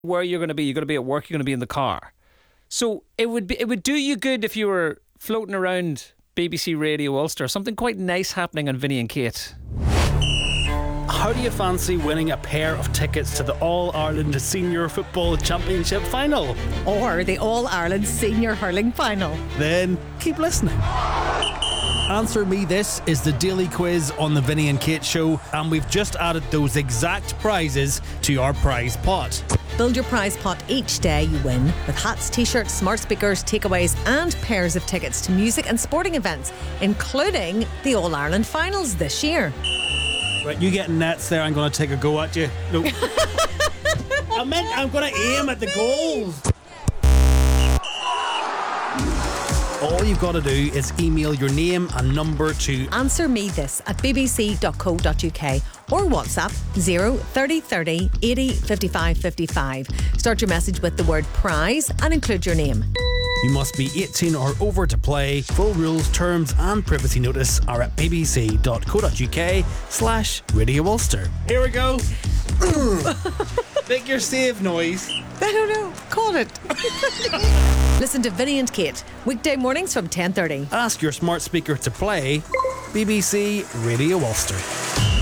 where you're going to be. You're going to be at work. You're going to be in the car. So it would do you good if you were floating around BBC Radio Ulster. Something quite nice happening on Vinny and Kate. How do you fancy winning a pair of tickets to the All-Ireland Senior Football Championship Final? Or the All-Ireland Senior Hurling Final? Then keep listening. Answer Me This is the daily quiz on the Vinny and Kate show, and we've just added those exact prizes to our prize pot. Build your prize pot each day you win with hats, t-shirts, smart speakers, takeaways and pairs of tickets to music and sporting events, including the All-Ireland finals this year. Right, you getting nets there, I'm going to take a go at you. No. I'm going to aim at the goals. All you've got to do is email your name and number to answermethis@bbc.co.uk or WhatsApp 03030 80 55 55. Start your message with the word prize and include your name. You must be 18 or over to play. Full rules, terms and privacy notice are at bbc.co.uk/Radio Ulster. Here we go. Make your save noise. I don't know. Call it. Listen to Vinny and Kate weekday mornings from 10:30. Ask your smart speaker to play BBC Radio Ulster.